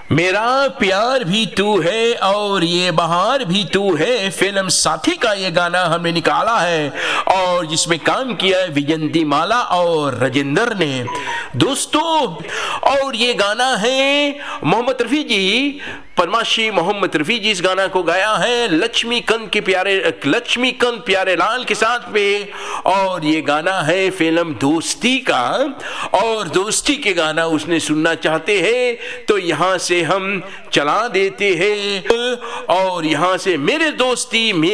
मेरा प्यार भी तू है और ये बहार भी तू है, फिल्म साथी का ये गाना हमने निकाला है और जिसमें काम किया है विजयंती माला और राजेंद्र ने दोस्तों। और ये गाना है मोहम्मद रफ़ी जी, पद्मश्री मोहम्मद रफ़ी जी इस गाना को गाया है लक्ष्मीकांत प्यारे लाल के साथ में। और ये गाना है फिल्म दोस्ती का, और दोस्ती के गाना उसने सुनना चाहते हैं तो यहाँ से हम चला देते हैं। और यहाँ से मेरे दोस्ती